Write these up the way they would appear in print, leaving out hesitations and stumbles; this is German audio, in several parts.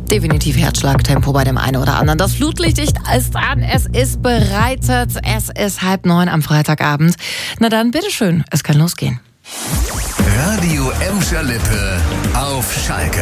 Definitiv Herzschlagtempo bei dem einen oder anderen. Das Flutlicht ist an, es ist bereitet, es ist 8:30 am Freitagabend. Na dann, bitteschön, es kann losgehen. Radio Emscher Lippe auf Schalke.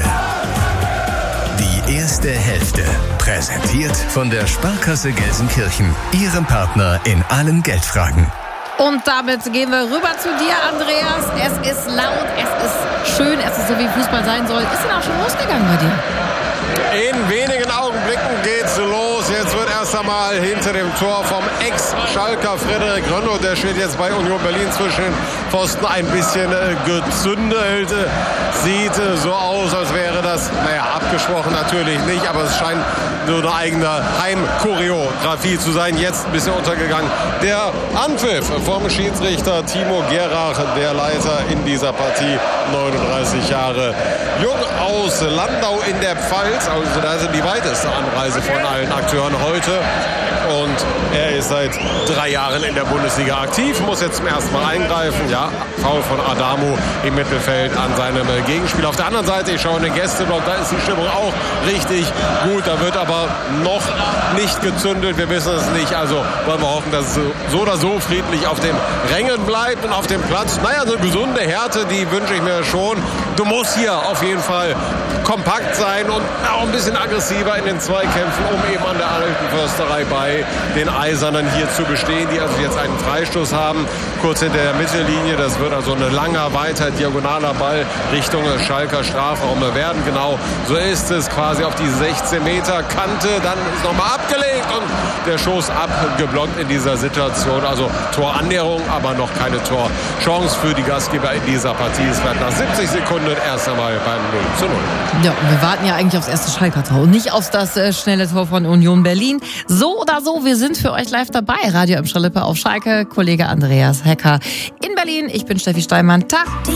Die erste Hälfte. Präsentiert von der Sparkasse Gelsenkirchen. Ihrem Partner in allen Geldfragen. Und damit gehen wir rüber zu dir, Andreas. Es ist laut, es ist schön, es ist so, wie Fußball sein soll. Ist denn auch schon losgegangen bei dir? In wenigen Augenblicken geht's los. Jetzt wird erst einmal hinter dem Tor vom Ex-Schalker Frederik Rönnow, der steht jetzt bei Union Berlin zwischen den Pfosten, ein bisschen gezündelt. Sieht so aus, als wäre das, abgesprochen natürlich nicht, aber es scheint so eine eigene Heimchoreografie zu sein. Jetzt ein bisschen untergegangen. Der Anpfiff vom Schiedsrichter Timo Gerach, der Leiter in dieser Partie, 39 Jahre jung aus Landau in der Pfalz. Also da sind die weiteste Anreise von allen Akteuren heute. Und er ist seit 3 Jahren in der Bundesliga aktiv, muss jetzt zum ersten Mal eingreifen. Ja, Foul von Adamu im Mittelfeld an seinem Gegenspieler. Auf der anderen Seite, ich schaue in den Gästeblock, da ist die Stimmung auch richtig gut. Da wird aber noch nicht gezündelt, wir wissen es nicht. Also wollen wir hoffen, dass es so oder so friedlich auf den Rängen bleibt und auf dem Platz. Eine gesunde Härte, die wünsche ich mir schon. Du musst hier auf jeden Fall kompakt sein und auch ein bisschen aggressiver in den Zweikämpfen, um eben an der alten Försterei bei den Eisernen hier zu bestehen, die also jetzt einen Freistoß haben, kurz hinter der Mittellinie. Das wird also ein langer, weiter diagonaler Ball Richtung Schalker Strafraum werden. Genau so ist es, quasi auf die 16 Meter Kante, dann ist nochmal abgelegt und der Schuss abgeblockt in dieser Situation. Also Torannäherung, aber noch keine Torchance für die Gastgeber in dieser Partie. Es wird nach 70 Sekunden erst einmal beim 0:0. Ja, wir warten ja eigentlich aufs erste Schalker Tor und nicht auf das schnelle Tor von Union Berlin. So oder so, wir sind für euch live dabei. Radio Emscher Lippe auf Schalke, Kollege Andreas Hecker in Berlin. Ich bin Steffi Steinmann. Tag.